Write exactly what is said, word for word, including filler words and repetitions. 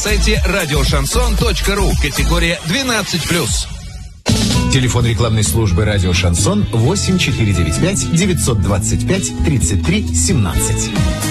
сайте радиошансон точка ру. Категория двенадцать плюс. Телефон рекламной службы «Радио Шансон» восемь четыре девять пять девятьсот двадцать пять тридцать три семнадцать.